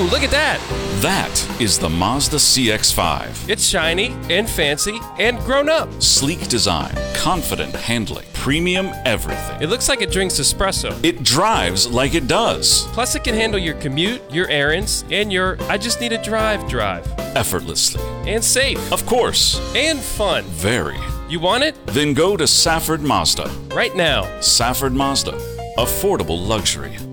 look at that! That is the Mazda CX-5. It's shiny and fancy and grown up. Sleek design, confident handling, premium everything. It looks like it drinks espresso. It drives like it does. Plus, it can handle your commute, your errands, and your I just need a drive. Effortlessly. And safe. Of course. And fun. Very. You want it? Then go to Safford Mazda. Right now. Safford Mazda. Affordable luxury.